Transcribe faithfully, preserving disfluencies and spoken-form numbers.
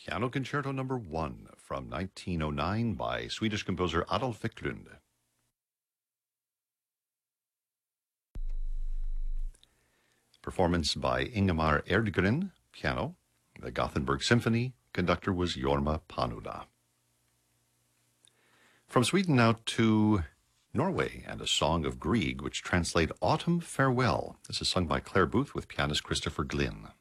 Piano Concerto Number One from nineteen oh nine by Swedish composer Adolf Wiklund. Performance by Ingemar Erdgren, piano. The Gothenburg Symphony, conductor was Jorma Panuda. From Sweden now to Norway and a song of Grieg, which translate Autumn Farewell. This is sung by Claire Booth with pianist Christopher Glynn.